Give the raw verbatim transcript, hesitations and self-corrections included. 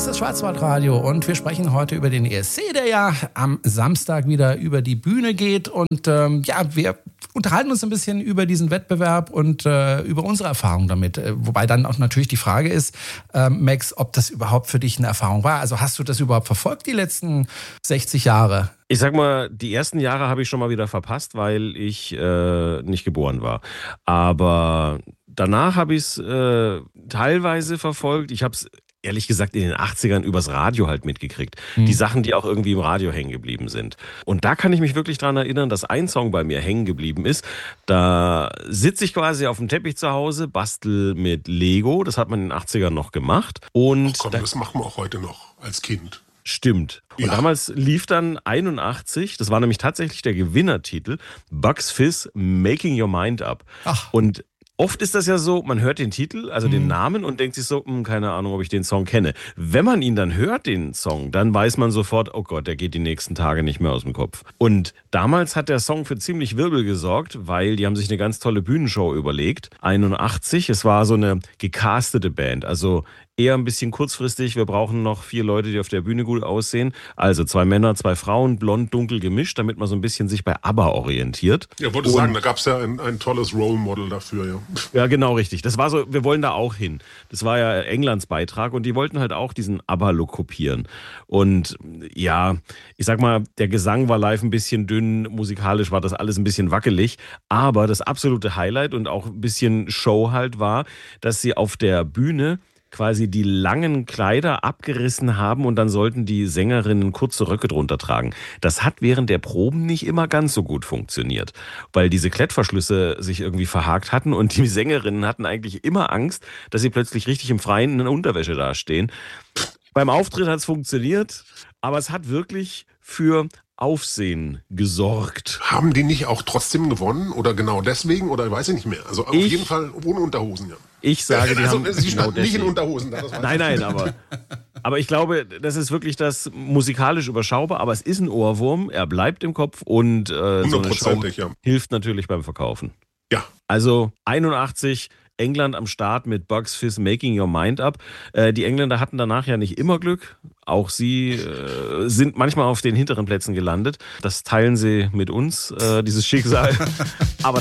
ist das Schwarzwaldradio und wir sprechen heute über den E S C, der ja am Samstag wieder über die Bühne geht. Und ähm, ja, wir unterhalten uns ein bisschen über diesen Wettbewerb und äh, über unsere Erfahrung damit. Wobei dann auch natürlich die Frage ist, äh, Max, ob das überhaupt für dich eine Erfahrung war. Also hast du das überhaupt verfolgt, die letzten sechzig Jahre? Ich sag mal, die ersten Jahre habe ich schon mal wieder verpasst, weil ich äh, nicht geboren war. Aber danach habe ich es äh, teilweise verfolgt. Ich habe es ehrlich gesagt in den achtzigern übers Radio halt mitgekriegt. Mhm. Die Sachen, die auch irgendwie im Radio hängen geblieben sind. Und da kann ich mich wirklich dran erinnern, dass ein Song bei mir hängen geblieben ist. Da sitze ich quasi auf dem Teppich zu Hause, bastel mit Lego. Das hat man in den achtzigern noch gemacht. Und Ach komm, da, das machen wir auch heute noch als Kind. Stimmt. Und ja. damals lief dann einundachtzig, das war nämlich tatsächlich der Gewinnertitel, Bugs Fizz, Making Your Mind Up. Ach. Und oft ist das ja so, man hört den Titel, also den Namen und denkt sich so, hm, keine Ahnung, ob ich den Song kenne. Wenn man ihn dann hört, den Song, dann weiß man sofort, oh Gott, der geht die nächsten Tage nicht mehr aus dem Kopf. Und damals hat der Song für ziemlich Wirbel gesorgt, weil die haben sich eine ganz tolle Bühnenshow überlegt. einundachtzig, es war so eine gecastete Band, also eher ein bisschen kurzfristig. Wir brauchen noch vier Leute, die auf der Bühne gut aussehen. Also zwei Männer, zwei Frauen, blond, dunkel gemischt, damit man so ein bisschen sich bei ABBA orientiert. Ja, wollte Und sagen, da gab es ja ein, ein tolles Role Model dafür, ja. Ja, genau, richtig. Das war so, wir wollen da auch hin. Das war ja Englands Beitrag und die wollten halt auch diesen ABBA-Look kopieren. Und ja, ich sag mal, der Gesang war live ein bisschen dünn, musikalisch war das alles ein bisschen wackelig, aber das absolute Highlight und auch ein bisschen Show halt war, dass sie auf der Bühne quasi die langen Kleider abgerissen haben und dann sollten die Sängerinnen kurze Röcke drunter tragen. Das hat während der Proben nicht immer ganz so gut funktioniert, weil diese Klettverschlüsse sich irgendwie verhakt hatten und die Sängerinnen hatten eigentlich immer Angst, dass sie plötzlich richtig im Freien in Unterwäsche dastehen. Beim Auftritt hat es funktioniert, aber es hat wirklich für Aufsehen gesorgt. Haben die nicht auch trotzdem gewonnen oder genau deswegen oder weiß ich nicht mehr? Also auf ich, jeden Fall ohne Unterhosen, ja. Ich sage, die also, haben sie genau standen nicht in deswegen. Unterhosen da. Das nein, nein, aber, aber ich glaube, das ist wirklich das musikalisch überschaubar, aber es ist ein Ohrwurm, er bleibt im Kopf und äh, so eine Show ja. hilft natürlich beim Verkaufen. Ja. Also einundachtzig, England am Start mit Bugs Fizz, Making Your Mind Up. Äh, die Engländer hatten danach ja nicht immer Glück. Auch sie äh, sind manchmal auf den hinteren Plätzen gelandet. Das teilen sie mit uns, äh, dieses Schicksal. Aber